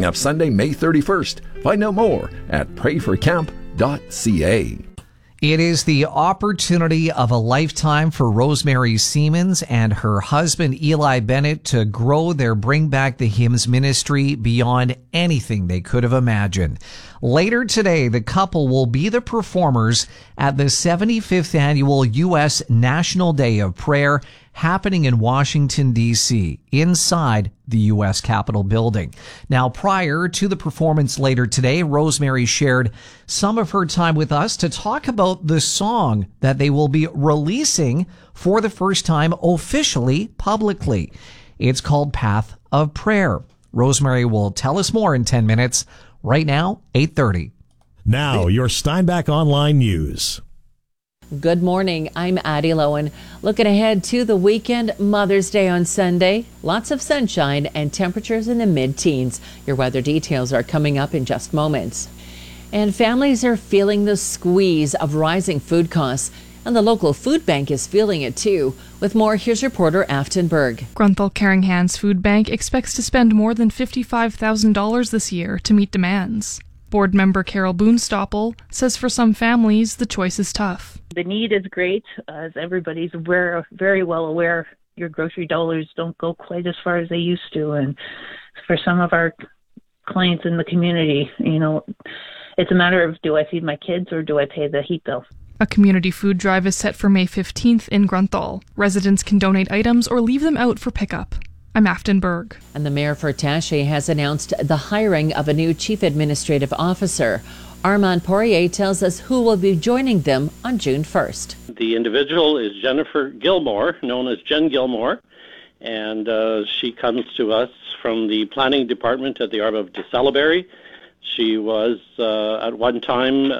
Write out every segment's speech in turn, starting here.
coming up Sunday, May 31st. Find out more at prayforcamp.ca. It is the opportunity of a lifetime for Rosemary Siemens and her husband Eli Bennett to grow their Bring Back the Hymns ministry beyond anything they could have imagined. Later today, the couple will be the performers at the 75th annual U.S. National Day of Prayer happening in Washington, D.C., inside the U.S. Capitol building. Now, prior to the performance later today, Rosemary shared some of her time with us to talk about the song that they will be releasing for the first time officially, publicly. It's called Path of Prayer. Rosemary will tell us more in 10 minutes. Right now, 8:30. Now, your Steinbach Online News. Good morning. I'm Addie Lowen. Looking ahead to the weekend, Mother's Day on Sunday. Lots of sunshine and temperatures in the mid-teens. Your weather details are coming up in just moments. And families are feeling the squeeze of rising food costs. And the local food bank is feeling it too. With more, here's reporter Afton Berg. Grunthal Caring Hands Food Bank expects to spend more than $55,000 this year to meet demands. Board member Carol Boonstoppel says for some families, the choice is tough. The need is great, as everybody's very well aware. Your grocery dollars don't go quite as far as they used to. And for some of our clients in the community, it's a matter of, do I feed my kids or do I pay the heat bill? A community food drive is set for May 15th in Grunthal. Residents can donate items or leave them out for pickup. I'm Afton Berg. And the mayor for Taché has announced the hiring of a new chief administrative officer. Armand Poirier tells us who will be joining them on June 1st. The individual is Jennifer Gilmore, known as Jen Gilmore, and she comes to us from the planning department at the Arbor of de Salaberry. She was at one time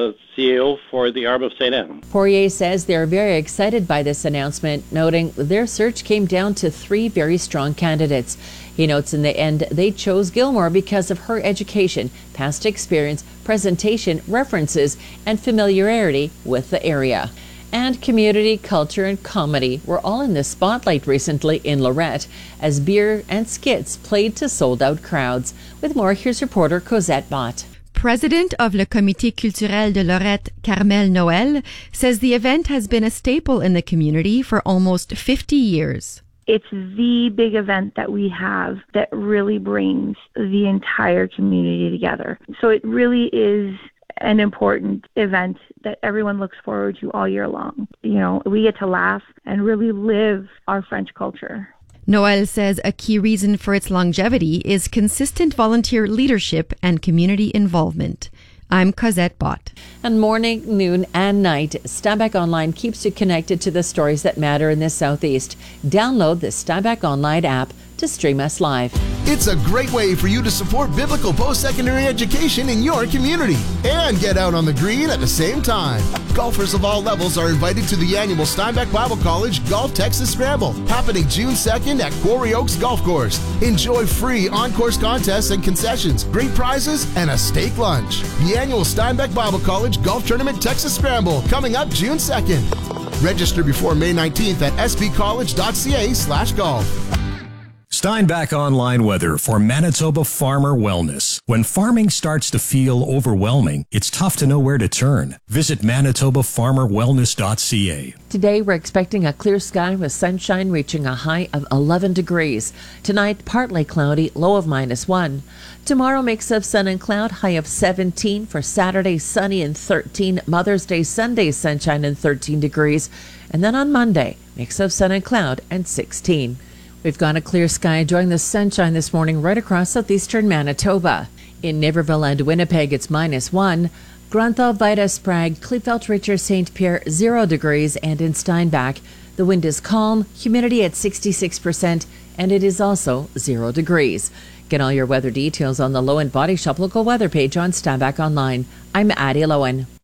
CEO for the Arbor of St. Anne. Poirier says they're very excited by this announcement, noting their search came down to 3 very strong candidates. He notes in the end they chose Gilmore because of her education, past experience, presentation, references, and familiarity with the area. And community, culture, and comedy were all in the spotlight recently in Lorette as beer and skits played to sold-out crowds. With more, here's reporter Cosette Bott. President of Le Comité Culturel de Lorette, Carmel Noël, says the event has been a staple in the community for almost 50 years. It's the big event that we have that really brings the entire community together. So it really is an important event that everyone looks forward to all year long. We get to laugh and really live our French culture. Noël says a key reason for its longevity is consistent volunteer leadership and community involvement. I'm Cosette Bott. And morning, noon, and night, Steinbach Online keeps you connected to the stories that matter in the Southeast. Download the Steinbach Online app to stream us live. It's a great way for you to support biblical post-secondary education in your community and get out on the green at the same time. Golfers of all levels are invited to the annual Steinbach Bible College Golf Texas Scramble, happening June 2nd at Quarry Oaks Golf Course. Enjoy free on-course contests and concessions, great prizes, and a steak lunch. The annual Steinbach Bible College Golf Tournament Texas Scramble, coming up June 2nd. Register before May 19th at sbcollege.ca/golf. Steinbach Online weather for Manitoba Farmer Wellness. When farming starts to feel overwhelming, it's tough to know where to turn. Visit manitobafarmerwellness.ca. Today, we're expecting a clear sky with sunshine reaching a high of 11 degrees. Tonight, partly cloudy, low of -1. Tomorrow, mix of sun and cloud, high of 17. For Saturday, sunny and 13. Mother's Day, Sunday, sunshine and 13 degrees. And then on Monday, mix of sun and cloud and 16. We've got a clear sky enjoying the sunshine this morning right across southeastern Manitoba. In Niverville and Winnipeg, it's -1. Grunthal, Vida, Sprague, Kleefeld, Richard, St. Pierre, 0 degrees. And in Steinbach, the wind is calm, humidity at 66%, and it is also 0 degrees. Get all your weather details on the Low and Body Shop local weather page on Steinbach Online. I'm Addie Lowen.